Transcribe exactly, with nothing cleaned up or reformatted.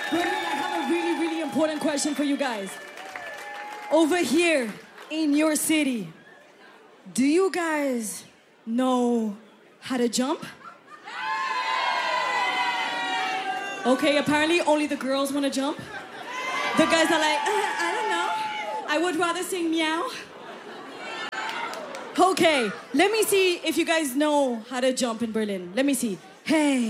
But I have a really, really important question for you guys. Over here in your city, do you guys know how to jump? Okay, apparently only the girls want to jump. The guys are like, uh, I don't know. I would rather sing meow. Okay, let me see if you guys know how to jump in Berlin. Let me see. Hey.